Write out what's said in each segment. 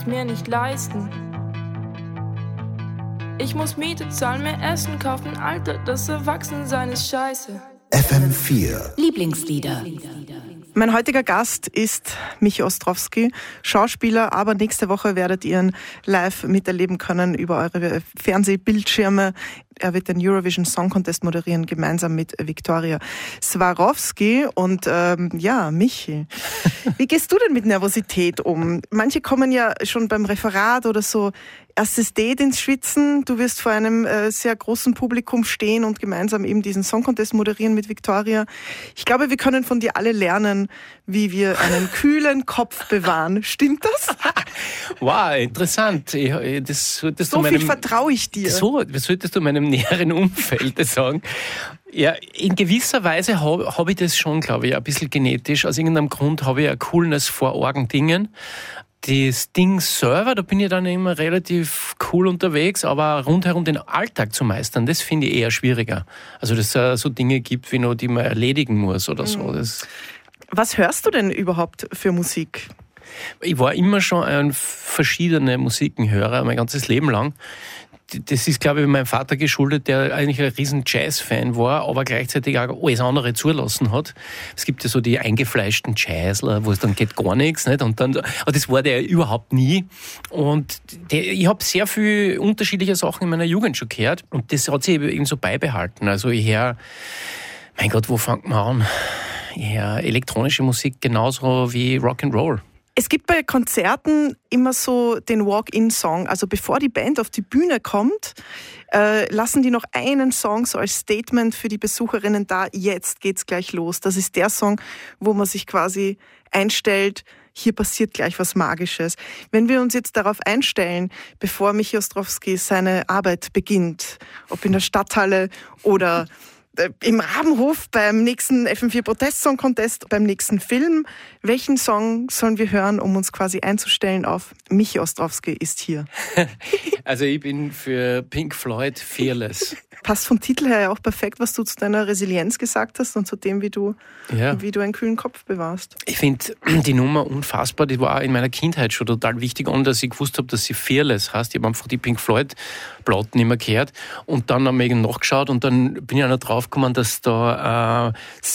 mir nicht leisten. Ich muss Miete zahlen, mir Essen kaufen, Alter, das Erwachsensein ist scheiße. FM4 Lieblingslieder. Mein heutiger Gast ist Michi Ostrowski, Schauspieler, aber nächste Woche werdet ihr ihn live miterleben können über eure Fernsehbildschirme. Er wird den Eurovision Song Contest moderieren, gemeinsam mit Viktoria Swarovski. Und Michi, wie gehst du denn mit Nervosität um? Manche kommen ja schon beim Referat oder so erstes Date ins Schwitzen. Du wirst vor einem sehr großen Publikum stehen und gemeinsam eben diesen Song Contest moderieren mit Viktoria. Ich glaube, wir können von dir alle lernen, wie wir einen kühlen Kopf bewahren. Stimmt das? Wow, interessant. So viel vertraue ich dir. So solltest du meinem näheren Umfeld sagen. Ja, in gewisser Weise hab ich das schon, glaube ich, ein bisschen genetisch. Aus irgendeinem Grund habe ich eine Coolness vor Orgendingen. Das Ding selber, da bin ich dann immer relativ cool unterwegs, aber rundherum den Alltag zu meistern, das finde ich eher schwieriger. Also dass es so Dinge gibt, wie noch, die man erledigen muss oder so. Was hörst du denn überhaupt für Musik? Ich war immer schon ein verschiedene Musikenhörer, mein ganzes Leben lang. Das ist, glaube ich, meinem Vater geschuldet, der eigentlich ein riesen Jazz-Fan war, aber gleichzeitig auch alles andere zulassen hat. Es gibt ja so die eingefleischten Jazzler, wo es dann geht gar nichts, nicht? Und dann, aber das war der überhaupt nie. Und ich habe sehr viel unterschiedliche Sachen in meiner Jugend schon gehört und das hat sich eben so beibehalten. Also ich höre, mein Gott, wo fängt man an? Ich höre elektronische Musik genauso wie Rock'n'Roll. Es gibt bei Konzerten immer so den Walk-in-Song. Also bevor die Band auf die Bühne kommt, lassen die noch einen Song so als Statement für die Besucherinnen da. Jetzt geht's gleich los. Das ist der Song, wo man sich quasi einstellt, hier passiert gleich was Magisches. Wenn wir uns jetzt darauf einstellen, bevor Michi Ostrowski seine Arbeit beginnt, ob in der Stadthalle oder im Rabenhof beim nächsten FM4 Protest-Song Contest, beim nächsten Film. Welchen Song sollen wir hören, um uns quasi einzustellen auf Michi Ostrowski ist hier? Also ich bin für Pink Floyd Fearless. Passt vom Titel her ja auch perfekt, was du zu deiner Resilienz gesagt hast und zu dem, wie du einen kühlen Kopf bewahrst. Ich finde die Nummer unfassbar, die war in meiner Kindheit schon total wichtig, ohne dass ich gewusst habe, dass sie Fearless heißt. Ich habe einfach die Pink Floyd Platten immer gehört und dann haben wir nachgeschaut und dann bin ich auch noch draufgekommen, dass da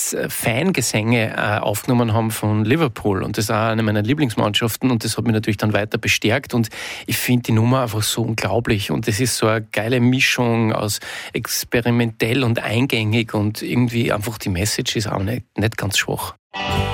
Fangesänge aufgenommen haben von Liverpool und das ist auch eine meiner Lieblingsmannschaften und das hat mich natürlich dann weiter bestärkt und ich finde die Nummer einfach so unglaublich und das ist so eine geile Mischung aus experimentell und eingängig und irgendwie einfach die Message ist auch nicht ganz schwach.